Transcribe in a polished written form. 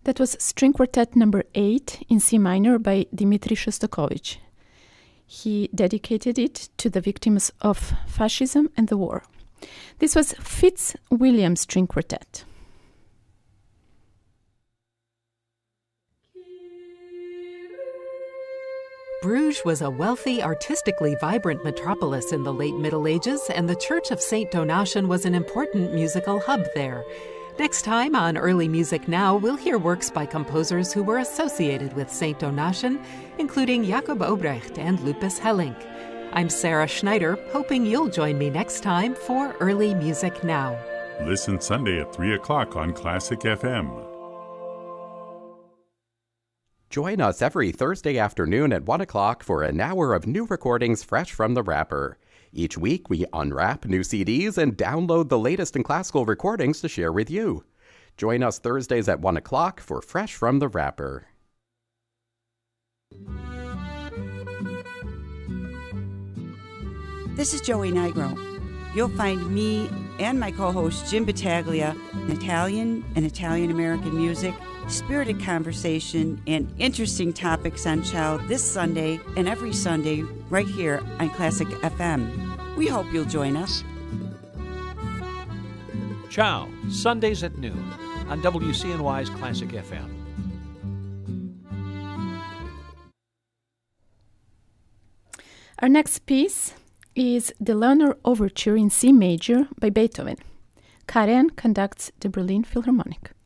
That was String Quartet number 8 in C minor by Dmitri Shostakovich. He dedicated it to the victims of fascism and the war. This was Fitzwilliam String Quartet. Bruges was a wealthy, artistically vibrant metropolis in the late Middle Ages, and the Church of St. Donatian was an important musical hub there. Next time on Early Music Now, we'll hear works by composers who were associated with St. Donatian, including Jacob Obrecht and Lupus Hellink. I'm Sarah Schneider, hoping you'll join me next time for Early Music Now. Listen Sunday at 3 o'clock on Classic FM. Join us every Thursday afternoon at 1 o'clock for an hour of new recordings fresh from the wrapper. Each week, we unwrap new CDs and download the latest in classical recordings to share with you. Join us Thursdays at 1 o'clock for Fresh from the Wrapper. This is Joey Nigro. You'll find me and my co-host Jim Battaglia in Italian and Italian-American music, spirited conversation, and interesting topics on Ciao this Sunday and every Sunday right here on Classic FM. We hope you'll join us. Ciao, Sundays at noon on WCNY's Classic FM. Our next piece is the Leonore Overture in C major by Beethoven. Karajan conducts the Berlin Philharmonic.